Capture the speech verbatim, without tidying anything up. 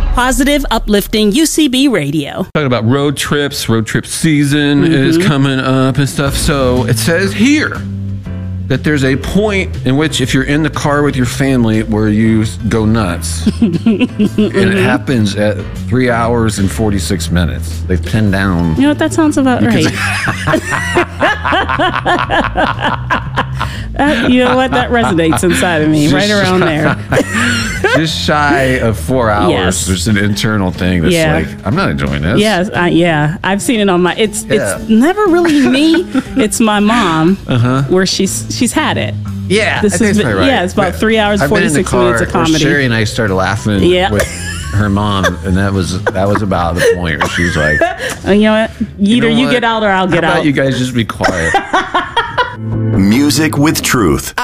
Positive, uplifting U C B radio. Talking about road trips, road trip season mm-hmm. is coming up and stuff. So it says here that there's a point in which if you're in the car with your family where you go nuts, and it happens at three hours and forty-six minutes. They've pinned down. You know what? That sounds about right. uh, you know what? That resonates inside of me, just right around there. Just shy of four hours. Yes. There's an internal thing that's yeah. like, I'm not enjoying this. Yes, I, yeah. I've seen it on my. It's yeah. it's never really me. It's my mom, uh-huh. where she's she's had it. Yeah, this I think is that's right. Yeah, it's about three hours, forty six minutes of comedy. Sherry and I started laughing yeah. with her mom, and that was that was about the point where she was like, oh, "You know what? Either you, know you get out or I'll How get about out." You guys just be quiet. Music with truth.